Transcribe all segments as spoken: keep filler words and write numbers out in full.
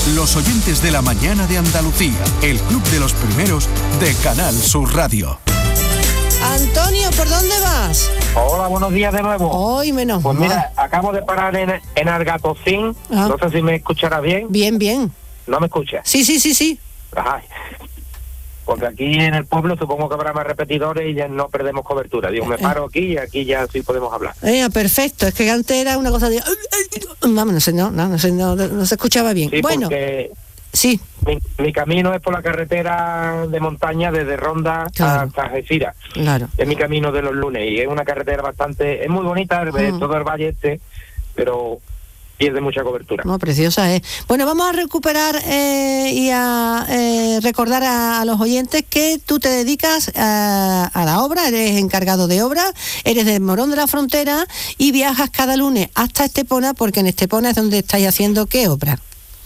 Los oyentes de la mañana de Andalucía, el club de los primeros de Canal Sur Radio. Antonio, ¿por dónde vas? Hola, buenos días de nuevo. Hoy menos Pues mal. mira, acabo de parar en, en Argatocín. Ah. No sé si me escuchará bien. Bien, bien. ¿No me escucha? Sí, sí, sí, sí. Ajá. Porque aquí en el pueblo supongo que habrá más repetidores y ya no perdemos cobertura. Digo, me paro aquí y aquí ya sí podemos hablar. Eh, perfecto. Es que antes era una cosa de... Vamos, no sé, no, no, no, sé, no, no se escuchaba bien. Sí, bueno, porque sí. Mi, mi camino es por la carretera de montaña desde Ronda Claro. hasta Algeciras. Claro. Es mi camino de los lunes y es una carretera bastante... Es muy bonita, mm. todo el valle este, pero... pierde mucha cobertura. No, preciosa es. Bueno, vamos a recuperar eh, y a eh, recordar a, a los oyentes que tú te dedicas a, a la obra, eres encargado de obra, eres del Morón de la Frontera y viajas cada lunes hasta Estepona, porque en Estepona es donde estáis haciendo ¿qué obra?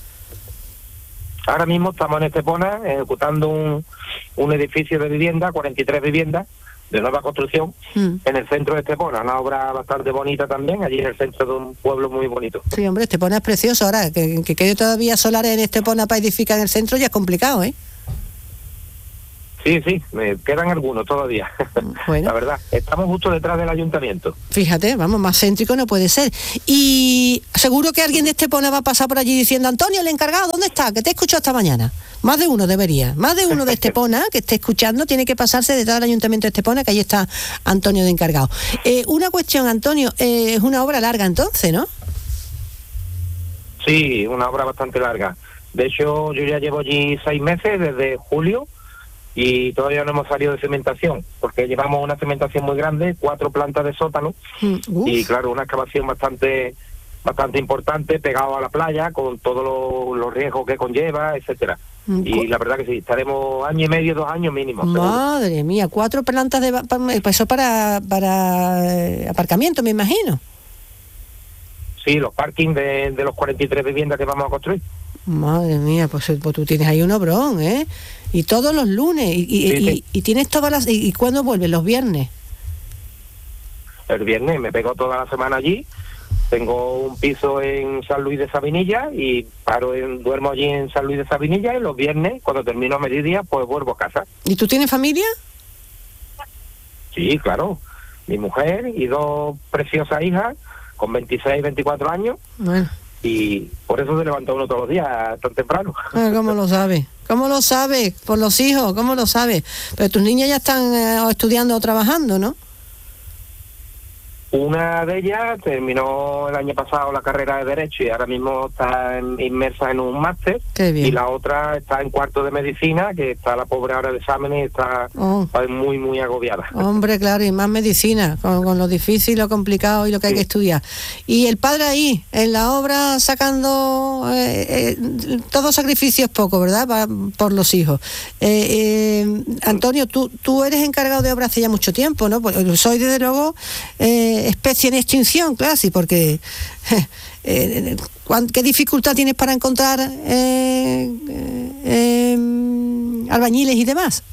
Ahora mismo estamos en Estepona ejecutando un, un edificio de vivienda, cuarenta y tres viviendas, de nueva construcción, mm. en el centro de Estepona, una obra bastante bonita también, allí en el centro de un pueblo muy bonito. Sí, hombre, Estepona es precioso, ahora, que, que quede todavía solares en Estepona para edificar en el centro ya es complicado, ¿eh? Sí, sí, me quedan algunos todavía, bueno. La verdad, estamos justo detrás del ayuntamiento. Fíjate, vamos, más céntrico no puede ser. Y seguro que alguien de Estepona va a pasar por allí diciendo, Antonio, el encargado, ¿dónde está? Que te he escuchado esta mañana. Más de uno debería, más de uno de Estepona que esté escuchando tiene que pasarse detrás del ayuntamiento de Estepona, que ahí está Antonio de encargado. Eh, una cuestión, Antonio, eh, es una obra larga entonces, ¿no? Sí, una obra bastante larga. De hecho, yo ya llevo allí seis meses, desde julio, y todavía no hemos salido de cementación, porque llevamos una cementación muy grande, cuatro plantas de sótano, mm, y claro, una excavación bastante bastante importante, pegado a la playa, con todos los, los riesgos que conlleva, etcétera. Mm, y la verdad que sí, estaremos año y medio, dos años mínimo. Madre seguro. Mía, cuatro plantas de eso para, para aparcamiento, me imagino. Sí, los parkings de, de los cuarenta y tres viviendas que vamos a construir. Madre mía, pues, pues tú tienes ahí un obrón, ¿eh? Y todos los lunes, y, y, sí, y, sí. y, y tienes todas las... ¿Y, y cuándo vuelves? ¿Los viernes? El viernes, me pego toda la semana allí, tengo un piso en San Luis de Sabinilla y paro en, duermo allí en San Luis de Sabinilla y los viernes, cuando termino a mediodía, pues vuelvo a casa. ¿Y tú tienes familia? Sí, claro, mi mujer y dos preciosas hijas con veintiséis, veinticuatro años. Bueno. Y por eso se levanta uno todos los días tan temprano. Ah, ¿cómo lo sabe? ¿Cómo lo sabe? Por los hijos, ¿cómo lo sabe? Pero tus niñas ya están eh, estudiando o trabajando, ¿no? Una de ellas terminó el año pasado la carrera de Derecho y ahora mismo está en, inmersa en un máster. Qué bien. Y la otra está en cuarto de Medicina, que está la pobre ahora de exámenes y está, oh. está muy, muy agobiada. Hombre, claro, y más medicina, con, con lo difícil, lo complicado y lo que sí. hay que estudiar. Y el padre ahí, en la obra, sacando... Eh, eh, todo sacrificio es poco, ¿verdad? Pa, por los hijos. Eh, eh, Antonio, tú, tú eres encargado de obra hace ya mucho tiempo, ¿no? Pues soy, desde luego... Eh, especie en extinción, casi, porque eh, ¿qué dificultad tienes para encontrar eh, eh, albañiles y demás?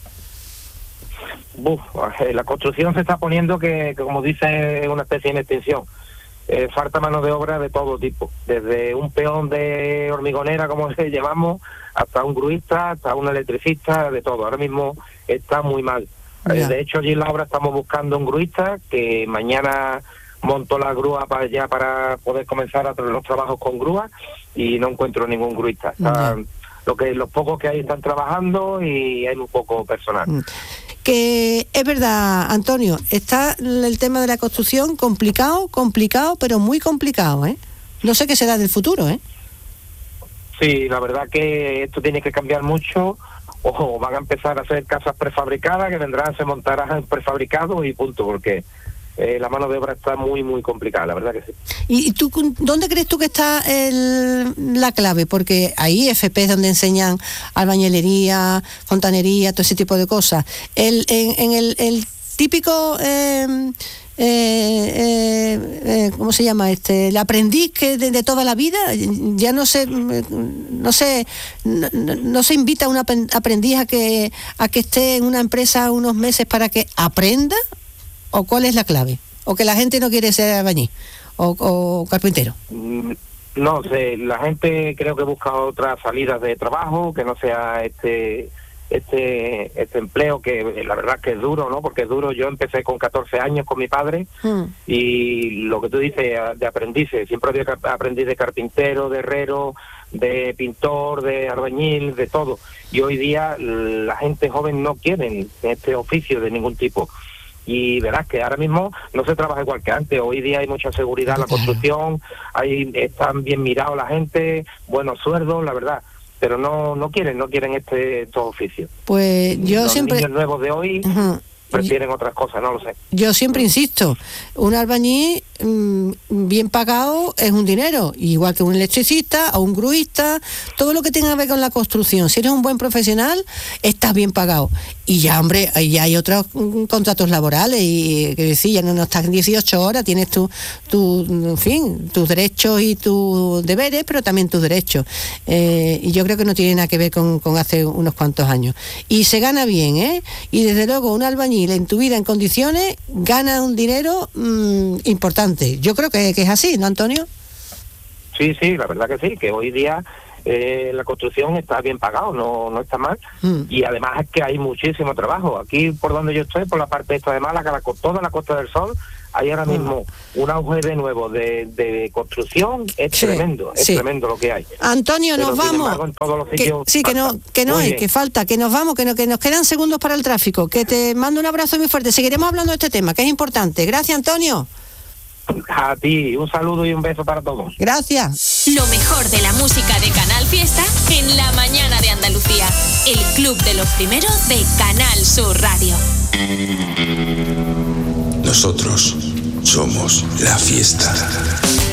Uf, la construcción se está poniendo que, que como dice, es una especie en extinción. Eh, falta mano de obra de todo tipo, desde un peón de hormigonera, como le llamamos, hasta un gruista, hasta un electricista, de todo. Ahora mismo está muy mal. Ya. De hecho, allí en la obra estamos buscando un gruista que mañana monto la grúa para ya para poder comenzar a hacer los trabajos con grúa y no encuentro ningún gruista. Están, lo que los pocos que hay están trabajando y hay muy poco personal. Que es verdad, Antonio, está el tema de la construcción complicado, complicado, pero muy complicado, ¿eh? No sé qué será del futuro, ¿eh? Sí, la verdad que esto tiene que cambiar mucho. Ojo, van a empezar a hacer casas prefabricadas que vendrán, se montarán prefabricados y punto, porque eh, la mano de obra está muy, muy complicada, la verdad que sí. ¿Y tú dónde crees tú que está el, la clave? Porque hay F P donde enseñan albañilería, fontanería, todo ese tipo de cosas. El, en, en el, el típico... Eh, Eh, eh, eh, ¿cómo se llama? Este, el aprendiz que de, de toda la vida, ya no se no se no, no se invita a un aprendiz a que a que esté en una empresa unos meses para que aprenda, ¿o cuál es la clave? ¿O que la gente no quiere ser albañil o, o carpintero? No sé, la gente creo que busca otras salidas de trabajo, que no sea este este este empleo, que la verdad es que es duro, ¿no? Porque es duro. Yo empecé con catorce años con mi padre mm. y lo que tú dices de aprendices, siempre había aprendiz de carpintero, de herrero, de pintor, de albañil, de todo. Y hoy día la gente joven no quiere este oficio de ningún tipo. Y verás que ahora mismo no se trabaja igual que antes. Hoy día hay mucha seguridad en la construcción, hay, están bien mirados la gente, buenos sueldos, la verdad. Pero no no quieren, no quieren este estos oficios. Pues yo Los siempre... niños nuevos de hoy... Uh-huh. Prefieren otras cosas, no lo sé. Yo siempre insisto, un albañil mmm, bien pagado es un dinero, igual que un electricista o un gruista, todo lo que tenga que ver con la construcción. Si eres un buen profesional, estás bien pagado. Y ya, hombre, ya hay otros mm, contratos laborales, y que decir, ya no, no estás dieciocho horas, tienes tu, tu, en fin, tus derechos y tus deberes, pero también tus derechos. Eh, y yo creo que no tiene nada que ver con, con hace unos cuantos años. Y se gana bien, ¿eh? Y desde luego un albañil en tu vida en condiciones gana un dinero mmm, importante. Yo creo que, que es así, ¿no, Antonio? Sí, sí, la verdad que sí, que hoy día eh, la construcción está bien pagado, no no está mal, mm. y además es que hay muchísimo trabajo. Aquí por donde yo estoy, por la parte esta de Málaga, la, toda la Costa del Sol, hay ahora mismo mm. un auge de nuevo de, de construcción, es sí, tremendo, es sí. tremendo lo que hay. Antonio, Pero, nos vamos. Embargo, en todos los sitios que, sí, falta. que no, que no hay, que falta, que nos vamos, que, no, que nos quedan segundos para el tráfico. Que te mando un abrazo muy fuerte. Seguiremos hablando de este tema, que es importante. Gracias, Antonio. A ti, un saludo y un beso para todos. Gracias. Lo mejor de la música de Canal Fiesta en la mañana de Andalucía. El club de los primeros de Canal Sur Radio. Nosotros somos la fiesta.